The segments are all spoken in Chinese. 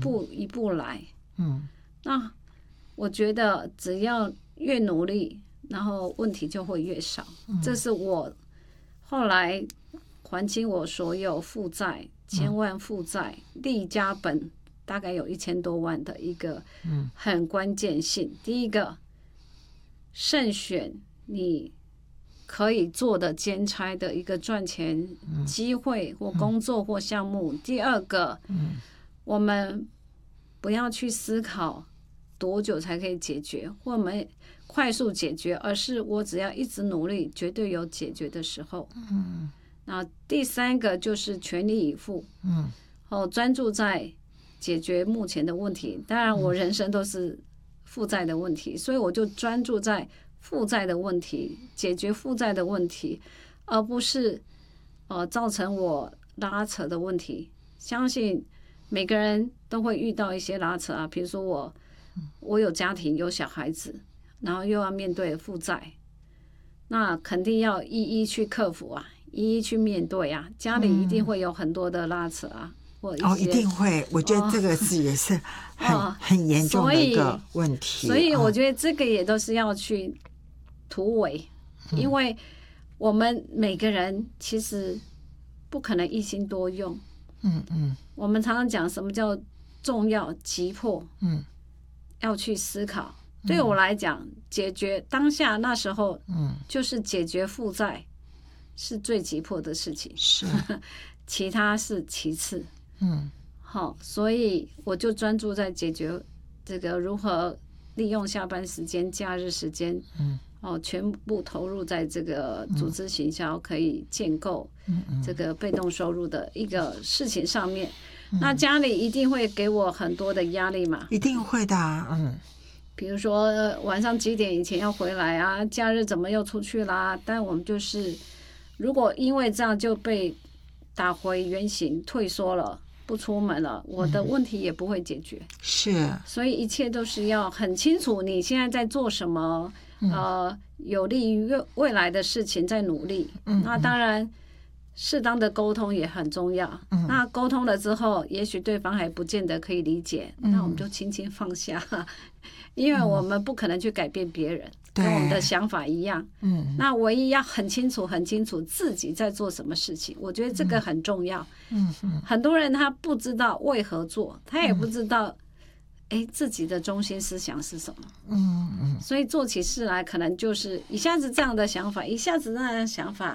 步一步来。那我觉得只要越努力，然后问题就会越少。这是我后来还清我所有负债，1000万负债，立家本大概有1000多万的一个很关键性。第一个，慎选你可以做的兼差的一个赚钱机会或工作或项目。第二个，我们不要去思考多久才可以解决，或我们快速解决，而是我只要一直努力，绝对有解决的时候。那第三个就是全力以赴，专注在解决目前的问题。当然，我人生都是负债的问题，所以我就专注在负债的问题，解决负债的问题，而不是造成我拉扯的问题。相信每个人都会遇到一些拉扯啊，比如说我有家庭有小孩子，然后又要面对负债，那肯定要一一去克服啊，一一去面对啊。家里一定会有很多的拉扯啊， 一定会。我觉得这个也是很严重的一个问题。 所以我觉得这个也都是要去突围，因为我们每个人其实不可能一心多用。我们常常讲什么叫重要急迫，要去思考。对我来讲，解决当下那时候，就是解决负债是最急迫的事情， 是其他是其次。好，所以我就专注在解决这个如何利用下班时间、假日时间，全部投入在这个组织行销，可以建构这个被动收入的一个事情上面。那家里一定会给我很多的压力嘛？ 一定会的。 比如说晚上几点以前要回来啊，假日怎么又出去啦？但我们就是如果因为这样就被打回原形，退缩了，不出门了，我的问题也不会解决。 是， 所以一切都是要很清楚你现在在做什么，有利于未来的事情在努力。那当然适当的沟通也很重要。那沟通了之后，也许对方还不见得可以理解，那我们就轻轻放下，因为我们不可能去改变别人，跟我们的想法一样。那唯一要很清楚自己在做什么事情，我觉得这个很重要。很多人他不知道为何做，他也不知道自己的中心思想是什么。所以做起事来可能就是一下子这样的想法，一下子那样的想法，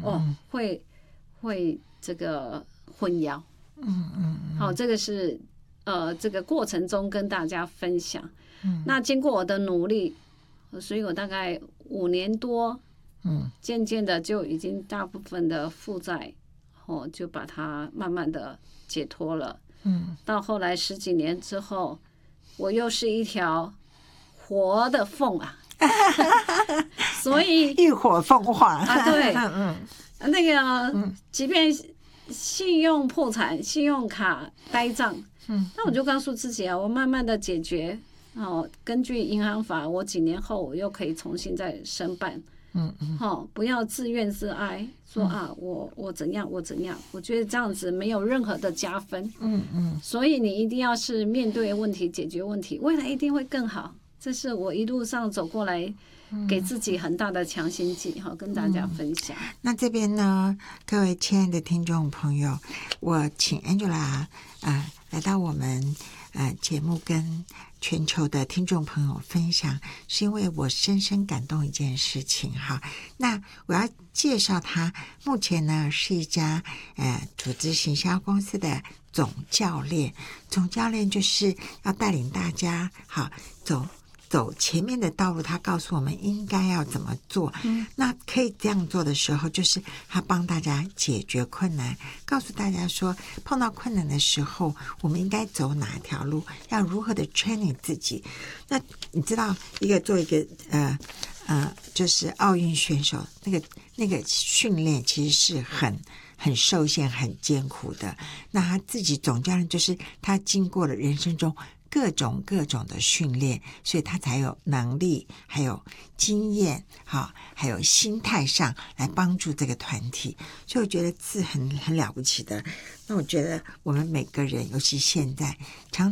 会这个混淆。好，这个是这个过程中跟大家分享。那经过我的努力，所以我大概5年多，渐渐的就已经大部分的负债，就把它慢慢的解脱了。到后来10几年之后，我又是一条活的凤啊，所以浴火凤凰啊，对，那个即便信用破产、信用卡呆账，那我就告诉自己啊，我慢慢的解决。根据银行法，我几年后我又可以重新再申办。不要自怨自哀，说我怎样我怎样，我觉得这样子没有任何的加分。所以你一定要是面对问题、解决问题，未来一定会更好。这是我一路上走过来给自己很大的强心剂，跟大家分享。 那这边呢，各位亲爱的听众朋友，我请 Angela 来到我们节目跟全球的听众朋友分享，是因为我深深感动一件事情哈。那我要介绍他，目前呢是一家组织行销公司的总教练。总教练就是要带领大家走前面的道路，他告诉我们应该要怎么做。那可以这样做的时候，就是他帮大家解决困难，告诉大家说碰到困难的时候我们应该走哪条路，要如何的 training 自己。那你知道做一个就是奥运选手那个训练其实是很受限很艰苦的。那他自己总教练就是他经过了人生中各种的训练，所以他才有能力还有经验还有心态上来帮助这个团体。所以我觉得是很了不起的。那我觉得我们每个人尤其现在常